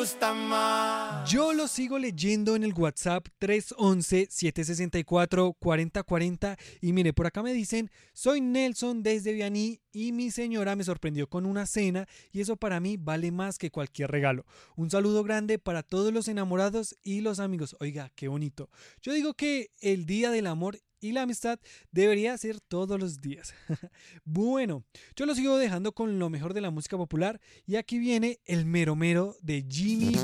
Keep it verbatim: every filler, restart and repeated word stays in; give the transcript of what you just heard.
Yo lo sigo leyendo en el WhatsApp tres once, siete sesenta y cuatro, cuarenta cuarenta y mire, por acá me dicen, soy Nelson desde Vianí y mi señora me sorprendió con una cena y eso para mí vale más que cualquier regalo. Un saludo grande para todos los enamorados y los amigos. Oiga, qué bonito. Yo digo que el día del amor y la amistad debería ser todos los días. Bueno, yo lo sigo dejando con lo mejor de la música popular y aquí viene el mero mero de Jimmy